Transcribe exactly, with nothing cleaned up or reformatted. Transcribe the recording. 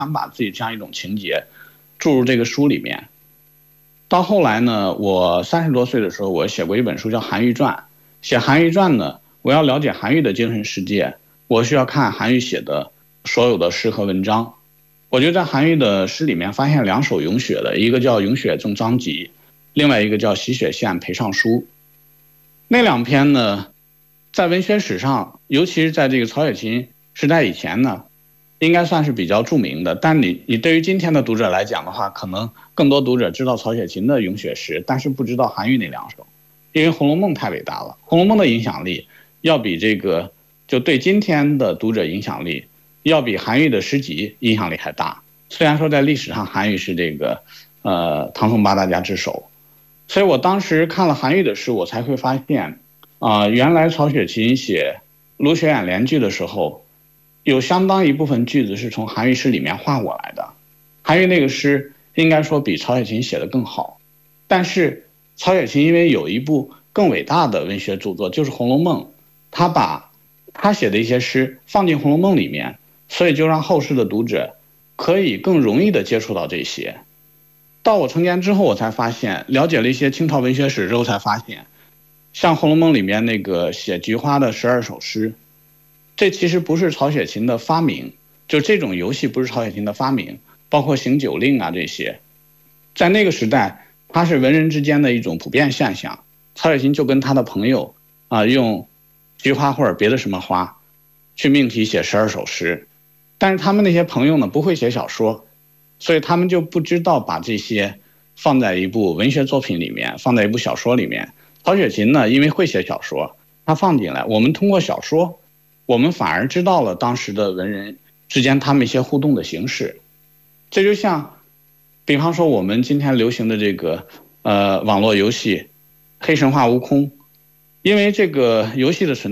想把自己这样一种情节注入这个书里面。到后来呢，我三十多岁的时候，我写过一本书叫《韩愈传》。写韩愈传呢，我要了解韩愈的精神世界，我需要看韩愈写的所有的诗和文章。我就在韩愈的诗里面发现两首咏雪的，一个叫《咏雪赠张籍》，另外一个叫《洗雪县裴尚书》。那两篇呢，在文学史上，尤其是在这个曹雪芹时代以前呢，应该算是比较著名的。但你你对于今天的读者来讲的话，可能更多读者知道曹雪芹的咏雪诗，但是不知道韩愈那两首，因为《红楼梦》太伟大了，《红楼梦》的影响力要比这个就对今天的读者影响力要比韩愈的诗集影响力还大。虽然说在历史上韩愈是这个呃唐宋八大家之首，所以我当时看了韩愈的诗，我才会发现啊、呃，原来曹雪芹写卢雪庵联句的时候，有相当一部分句子是从韩愈诗里面画过来的。韩愈那个诗应该说比曹雪芹写的更好，但是曹雪芹因为有一部更伟大的文学著作，就是《红楼梦》，他把他写的一些诗放进《红楼梦》里面，所以就让后世的读者可以更容易的接触到这些。到我成年之后，我才发现，了解了一些清朝文学史之后才发现，像《红楼梦》里面那个写菊花的十二首诗，这其实不是曹雪芹的发明，就这种游戏不是曹雪芹的发明，包括行酒令啊这些，在那个时代它是文人之间的一种普遍现象。曹雪芹就跟他的朋友啊，用菊花或者别的什么花去命题写十二首诗，但是他们那些朋友呢不会写小说，所以他们就不知道把这些放在一部文学作品里面，放在一部小说里面。曹雪芹呢，因为会写小说，他放进来，我们通过小说，我们反而知道了当时的文人之间他们一些互动的形式。这就像比方说我们今天流行的这个呃网络游戏黑神话悟空，因为这个游戏的存在